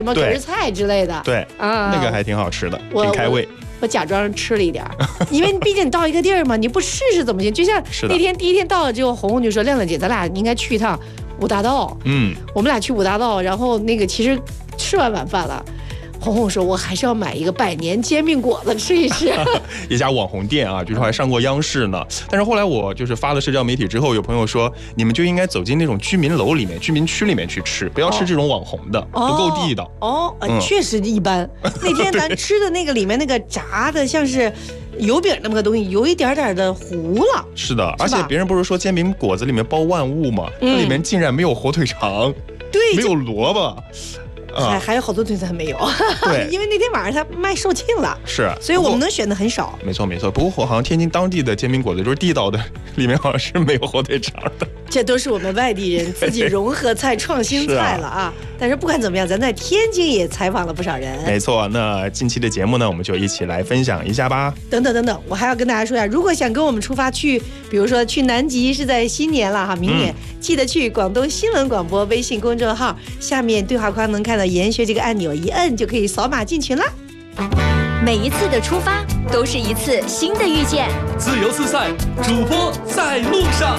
什么隔日菜之类的。 对，那个还挺好吃的，挺开胃。 我假装吃了一点，因为毕竟你到一个地儿嘛，你不试试怎么行？就像那天第一天到了之后，红红就说：“亮亮姐，咱俩应该去一趟五大道。”我们俩去五大道，然后那个其实吃完晚饭了。红红说：“我还是要买一个100年煎饼果子吃一吃。” 一家网红店啊，据说还上过央视呢。但是后来我就是发了社交媒体之后，有朋友说，你们就应该走进那种居民楼里面、居民区里面去吃，不要吃这种网红的，不够地道。 确实一般。那天咱吃的那个里面那个炸的像是油饼那么个东西，有一点点的糊了。 是的，而且别人不是说煎饼果子里面包万物吗？它里面竟然没有火腿肠， 对， 没有萝卜。 还有好多东西还没有， 对， 因为那天晚上他卖售罄了， 是， 所以我们能选的很少。 没错没错，不过好像天津当地的煎饼果子就是地道的，里面好像是没有火腿肠的。 这都是我们外地人自己融合菜、创新菜了啊！但是不管怎么样，咱在天津也采访了不少人。 没错，那近期的节目呢，我们就一起来分享一下吧。 等等，我还要跟大家说呀，如果想跟我们出发去，比如说去南极，是在新年了哈，明年记得去广东新闻广播微信公众号，下面对话框能看到研学这个按钮，一摁就可以扫码进群了。 每一次的出发都是一次新的遇见。 自由自在，主播在路上。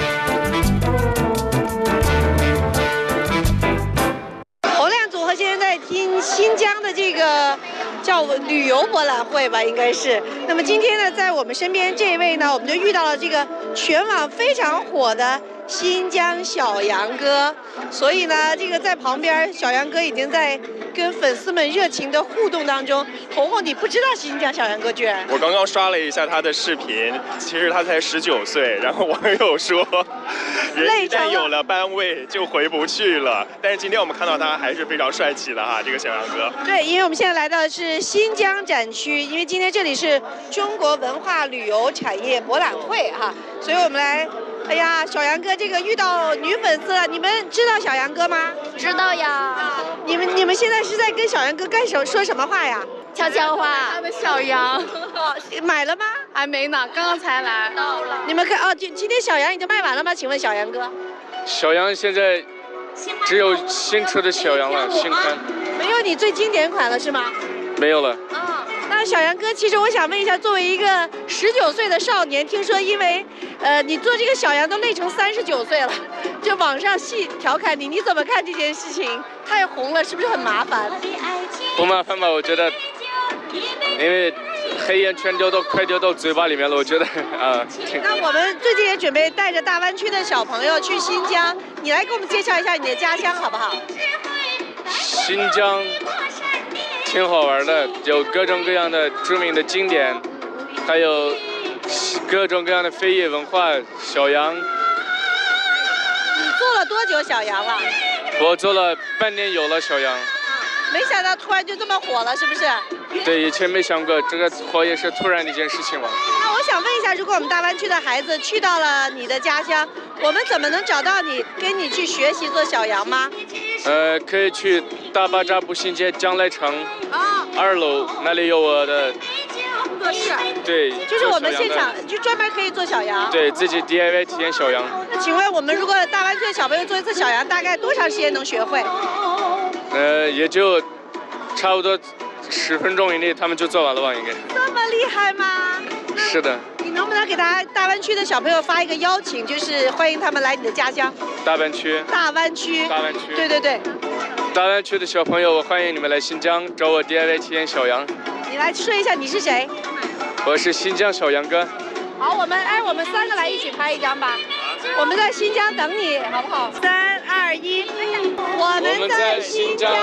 洪亮组合现在在听新疆的这个叫旅游博览会吧，应该是。那么今天呢，在我们身边这一位呢，我们就遇到了这个全网非常火的新疆小杨哥，所以呢，这个在旁边小杨哥已经在跟粉丝们热情的互动当中。红红，你不知道新疆小杨哥居然？ 我刚刚刷了一下他的视频，其实他才19岁，然后网友说，人一旦有了班位就回不去了。但是今天我们看到他还是非常帅气的哈，这个小杨哥。 对，因为我们现在来到的是新疆展区，因为今天这里是中国文化旅游产业博览会哈，所以我们来。哎呀，小杨哥这个遇到女粉丝了，你们知道小杨哥吗？ 知道呀。 你们现在是在跟小杨哥说什么话呀？ 悄悄话。 他的小杨。 买了吗？ 还没呢，刚刚才来。 到了。 你们看哦，今天小杨已经卖完了吗？请问小杨哥？ 小杨现在只有新出的小杨了，新款。 没有你最经典款了是吗？ 没有了。 那小杨哥，其实我想问一下，作为一个19岁的少年，听说因为你做这个小杨都累成39岁了，就网上戏调侃你，你怎么看这件事情？太红了，是不是很麻烦？ 不麻烦吧，我觉得，因为黑眼圈快掉到嘴巴里面了，我觉得啊。 那我们最近也准备带着大湾区的小朋友去新疆，你来给我们介绍一下你的家乡好不好？ 新疆挺好玩的，有各种各样的著名的景点，还有各种各样的非遗文化。小杨，你做了多久小杨了？ 我做了半年有了小杨。 没想到突然就这么火了，是不是？ 对，以前没想过这个火也是突然的一件事情嘛。 那我想问一下，如果我们大湾区的孩子去到了你的家乡，我们怎么能找到你，跟你去学习做小杨吗？ 可以去大巴扎步行街江来城2楼，那里有我的工作室。 对， 就是我们现场就专门可以做小杨。 对，自己 DIY 体验小杨。 那请问我们如果大湾区的小朋友做一次小杨，大概多长时间能学会？ 也就差不多10分钟以内，他们就做完了吧，应该。 这么厉害吗？ 是的。 你能不能给大湾区的小朋友发一个邀请，就是欢迎他们来你的家乡？ 大湾区。 对对对。 大湾区的小朋友，我欢迎你们来新疆找我 DIY 体验小杨。 你来说一下你是谁？ 我是新疆小杨哥。 好，我们3个来一起拍一张吧。我们在新疆等你，好不好？3、2、1，我们在新疆。